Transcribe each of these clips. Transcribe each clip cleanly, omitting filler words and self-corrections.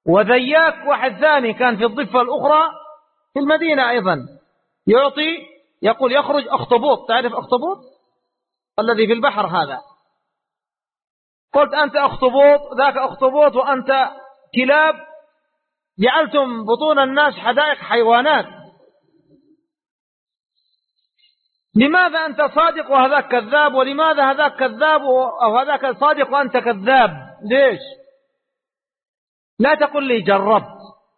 وذياك واحد ثاني كان في الضفة الأخرى في المدينة أيضا يعطي، يقول يخرج أخطبوط. تعرف أخطبوط الذي في البحر هذا؟ قلت أنت أخطبوط، ذاك أخطبوط، وأنت كلاب، جعلتم بطون الناس حدائق حيوانات. لماذا أنت صادق وهذاك كذاب؟ ولماذا هذاك كذاب أو هذاك صادق وأنت كذاب؟ ليش؟ لا تقل لي جربت.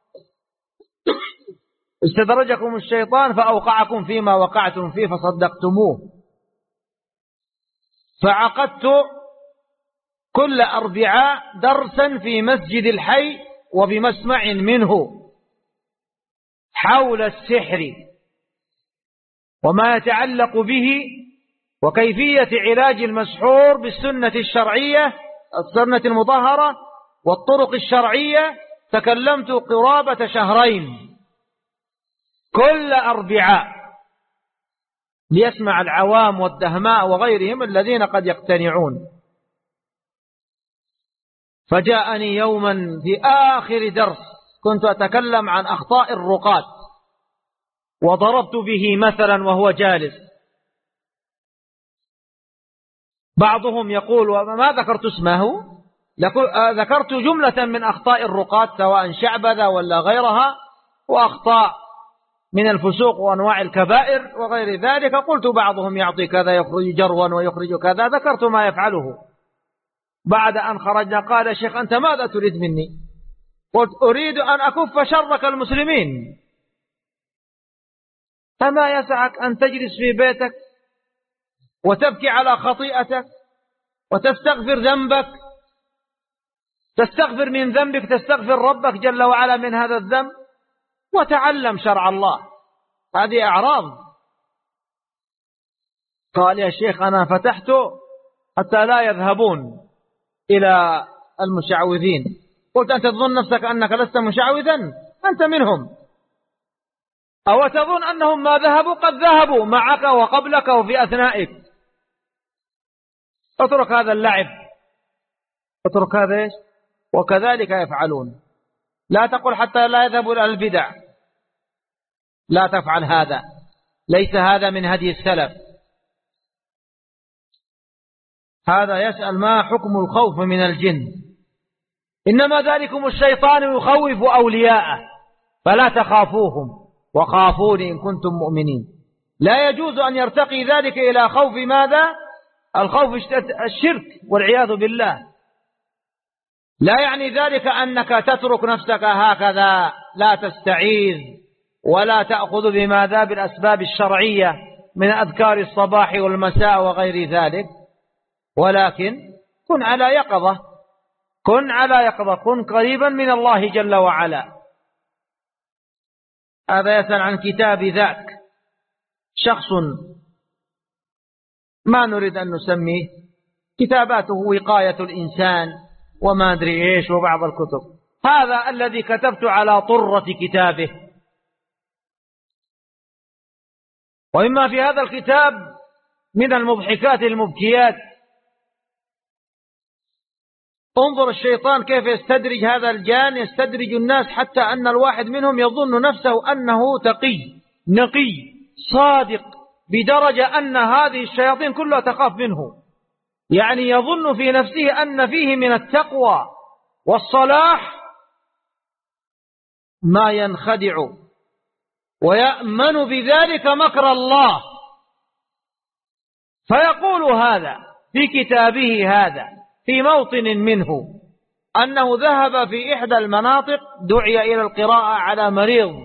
استدرجكم الشيطان فأوقعكم فيما وقعتم فيه فصدقتموه. فعقدت كل أربعاء درسا في مسجد الحي وبمسمع منه حول السحر وما يتعلق به وكيفية علاج المسحور بالسنة الشرعية، السنة المطهرة والطرق الشرعية. تكلمت قرابة شهرين كل أربعاء ليسمع العوام والدهماء وغيرهم الذين قد يقتنعون. فجاءني يوما في آخر درس كنت أتكلم عن أخطاء الرقاة وضربت به مثلا وهو جالس. بعضهم يقول، وما ذكرت اسمه، ذكرت جملة من أخطاء الرقاة سواء شعبذة ولا غيرها، وأخطاء من الفسوق وأنواع الكبائر وغير ذلك. قلت بعضهم يعطي كذا يخرج جروا ويخرج كذا، ذكرت ما يفعله. بعد أن خرجنا قال يا شيخ أنت ماذا تريد مني؟ قلت أريد أن أكف شرك المسلمين. أما يسعك أن تجلس في بيتك وتبكي على خطيئتك وتستغفر ذنبك، تستغفر من ذنبك، تستغفر ربك جل وعلا من هذا الذنب، وتعلم شرع الله. هذه أعراض. قال يا شيخ أنا فتحت حتى لا يذهبون إلى المشعوذين. قلت أنت تظن نفسك أنك لست مشعوذا؟ أنت منهم. أو تظن أنهم ما ذهبوا؟ قد ذهبوا معك وقبلك وفي أثنائك. اترك هذا اللعب، اترك هذا إيش؟ وكذلك يفعلون. لا تقل حتى لا يذهبوا إلى البدع، لا تفعل هذا، ليس هذا من هدي السلف. هذا يسأل ما حكم الخوف من الجن؟ إنما ذلكم الشيطان يخوف أولياءه فلا تخافوهم وخافوني إن كنتم مؤمنين. لا يجوز أن يرتقي ذلك إلى خوف ماذا؟ الخوف الشرك والعياذ بالله. لا يعني ذلك أنك تترك نفسك هكذا لا تستعيذ ولا تأخذ بماذا؟ بالأسباب الشرعية من أذكار الصباح والمساء وغير ذلك، ولكن كن على يقظة، كن على يقظة، كن قريبا من الله جل وعلا. هذا يسأل عن كتاب ذاك. شخص ما نريد أن نسميه، كتاباته وقاية الإنسان وما أدري إيش وبعض الكتب. هذا الذي كتبت على طرة كتابه. وإما في هذا الكتاب من المضحكات المبكيات. انظر الشيطان كيف يستدرج هذا الجان، يستدرج الناس حتى أن الواحد منهم يظن نفسه أنه تقي نقي صادق، بدرجة أن هذه الشياطين كلها تخاف منه. يعني يظن في نفسه أن فيه من التقوى والصلاح ما ينخدع، ويأمن بذلك مكر الله. فيقول هذا في كتابه هذا في موطن منه أنه ذهب في إحدى المناطق دعي إلى القراءة على مريض،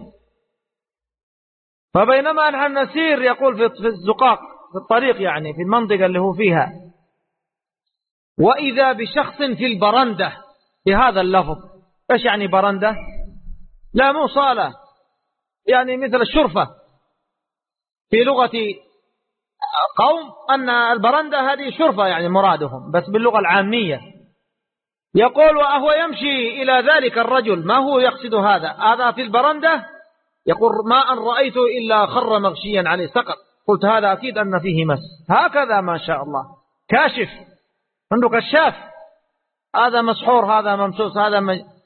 فبينما نحن نسير يقول في الزقاق في الطريق، يعني في المنطقة اللي هو فيها، وإذا بشخص في البرندة بهذا اللفظ. إيش يعني برندة؟ لا مو صالة، يعني مثل الشرفة في لغة قوم، أن البرندة هذه شرفة يعني مرادهم، بس باللغة العامية. يقول وهو يمشي إلى ذلك الرجل، ما هو يقصد هذا في البرندة، يقول ما أن رأيته إلا خر مغشيا عليه سقط. قلت هذا أكيد أن فيه مس. هكذا ما شاء الله كاشف عنده كشاف، هذا مسحور، هذا ممسوس، هذا